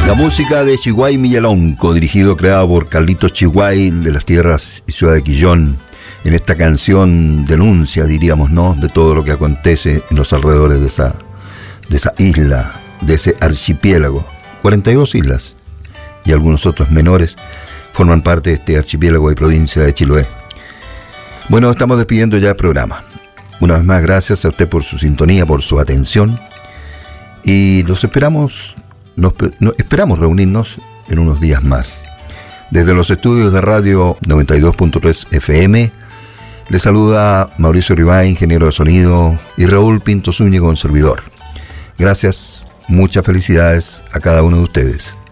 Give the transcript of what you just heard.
La música de Chihuay Millalonco, dirigido, creado por Carlitos Chihuay de las tierras y ciudad de Quillón. En esta canción denuncia, diríamos, ¿no?, de todo lo que acontece en los alrededores de esa isla, de ese archipiélago. 42 islas y algunos otros menores forman parte de este archipiélago y provincia de Chiloé. Bueno, estamos despidiendo ya el programa. Una vez más, gracias a usted por su sintonía, por su atención. Y los esperamos, esperamos reunirnos en unos días más. Desde los estudios de Radio 92.3 FM, les saluda Mauricio Ribay, ingeniero de sonido, y Raúl Pinto Zúñiga, servidor. Gracias, muchas felicidades a cada uno de ustedes.